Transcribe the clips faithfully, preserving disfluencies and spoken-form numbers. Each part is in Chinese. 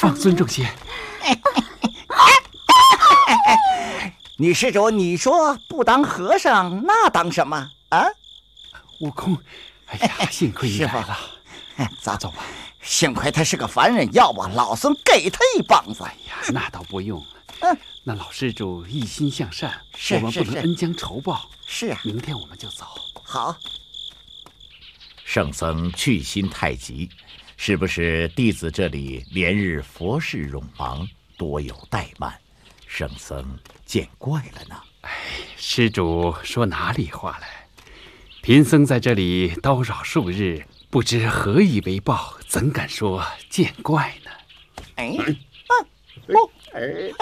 放尊重些。 女施主，你说不当和尚，那当什么啊？ 悟空，哎呀，幸亏你来了。 走走吧。幸亏他是个凡人，要不老孙给他一棒子。 哎呀，那倒不用。 嗯， 那老施主一心向善， 是我们不能恩将仇报。 是啊， 明天我们就走。 好。 圣僧去心太急，是不是弟子这里连日佛事冗忙，多有怠慢，圣僧见怪了呢？ 哎，施主说哪里话来？贫僧在这里叨扰数日，不知何以为报，怎敢说见怪呢？ 哎， 哎，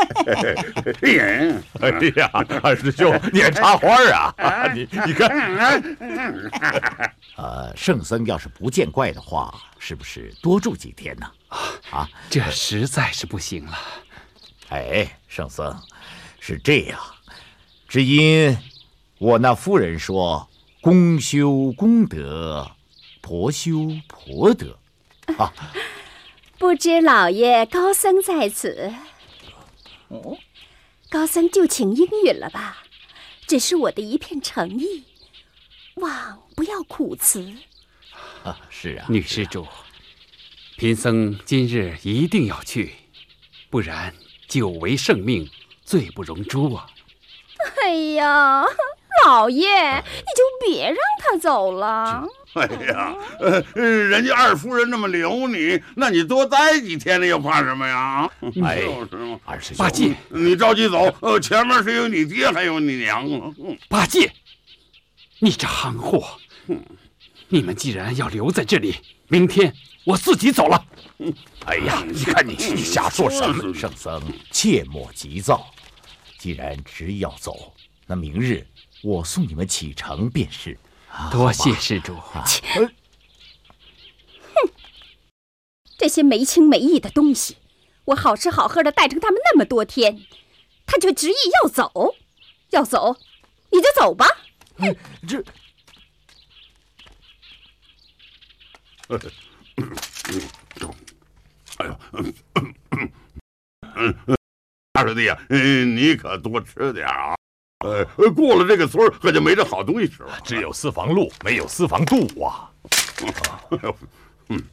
哎呀，二师兄，你还插花啊？你你看，呃，圣僧要是不见怪的话，是不是多住几天呢？啊， 这实在是不行了。 哎，圣僧，是这样，只因我那夫人说，公修公德，婆修婆德，啊， 不知老爷高僧在此。 哦， 高僧就请应允了吧，只是我的一片诚意，望不要苦辞。 啊，是啊， 女施主，贫僧今日一定要去，不然久违圣命，罪不容诛啊！ 哎呀，老爷，你就别让他走了。 哎呀，呃，人家二夫人那么留你，那你多待几天了，又怕什么呀？ 哎， 二师兄， 八戒， 你着急走，呃，前面是有你爹，还有你娘啊。 八戒，你这憨货！你们既然要留在这里，明天我自己走了。 哎呀，你看你你瞎说什么？圣僧切莫急躁，既然执意要走，那明日我送你们启程便是。 多谢施主。 哼，这些没情没义的东西，我好吃好喝的带着他们那么多天，他却执意要走，要走，你就走吧。 嗯，这。 哎呦，嗯，大师弟呀，你可多吃点啊！呃，过了这个村可就没这好东西吃了。 只有私房路，没有私房渡啊！ 嗯，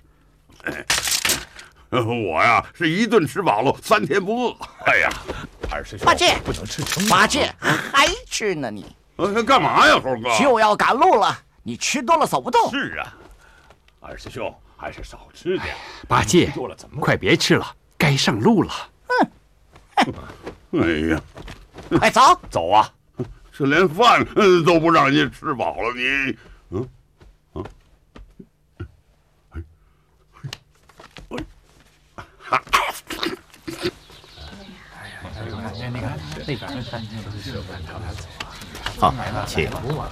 我呀是一顿吃饱了，三天不饿。哎呀， 二师兄， 八戒不能吃撑。 八戒还吃呢你？ 呃，干嘛呀，猴哥？ 就要赶路了，你吃多了走不动。 是啊， 二师兄还是少吃点。 八戒， 多了怎么？ 快别吃了，该上路了。 嗯， 哎呀。 快走走啊！ 这连饭都不让人家吃饱了，你，嗯，啊，哎，哎，哈， 你看那边好，请。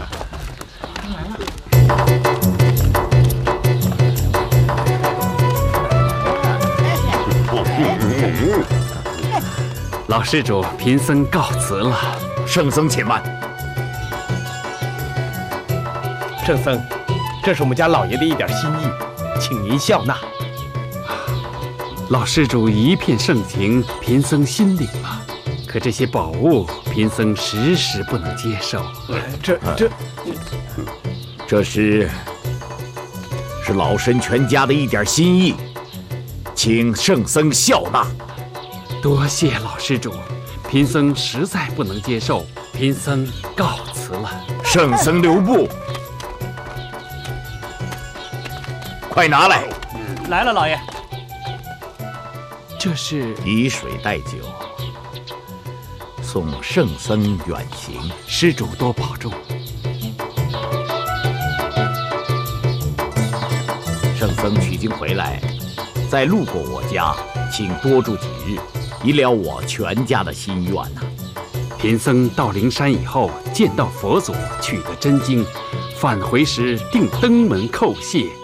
老施主，贫僧告辞了。 圣僧且慢。 圣僧，这是我们家老爷的一点心意，请您笑纳。 老施主一片盛情，贫僧心领了。可这些宝物，贫僧时时不能接受。 这这， 这是是老身全家的一点心意，请圣僧笑纳。 多谢老施主，贫僧实在不能接受，贫僧告辞了。 圣僧留步，快拿来！ 来了，老爷。 这是以水代酒，送圣僧远行。 施主多保重。 圣僧取经回来，再路过我家，请多住几日。以了我全家的心愿呐、啊！ 贫僧到灵山以后，见到佛祖，取得真经，返回时定登门叩谢。